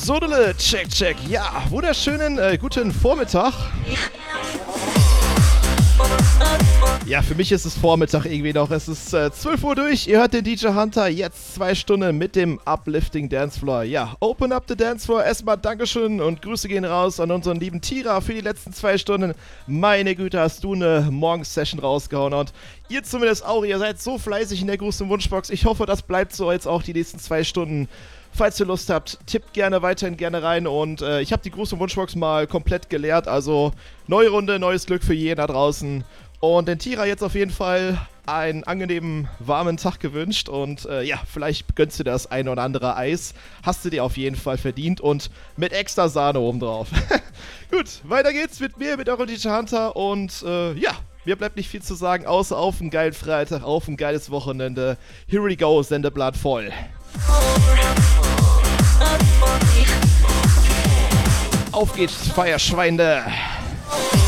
Sodele, check. Ja, wunderschönen guten Vormittag. Ja, für mich ist es Vormittag irgendwie noch. Es ist 12 Uhr durch. Ihr hört den DJ Hunter. Jetzt 2 Stunden mit dem Uplifting Dancefloor. Ja, open up the Dancefloor. Erstmal Dankeschön und Grüße gehen raus an unseren lieben Tira für die letzten 2 Stunden. Meine Güte, hast du eine Morgensession rausgehauen. Und ihr zumindest auch. Ihr seid so fleißig in der Gruß- und Wunschbox. Ich hoffe, das bleibt so jetzt auch die nächsten 2 Stunden. Falls ihr Lust habt, tippt weiterhin gerne rein und ich habe die Gruß- und Wunschbox mal komplett geleert, also neue Runde, neues Glück für jeden da draußen und den Tira jetzt auf jeden Fall einen angenehmen, warmen Tag gewünscht und ja, vielleicht gönnst du dir das ein oder andere Eis, hast du dir auf jeden Fall verdient und mit extra Sahne obendrauf. Gut, weiter geht's mit mir, mit eurem DJ Hunter und ja, mir bleibt nicht viel zu sagen, außer auf einen geilen Freitag, auf ein geiles Wochenende. Here we go, Sendeblatt voll. Auf geht's, Feierschweine!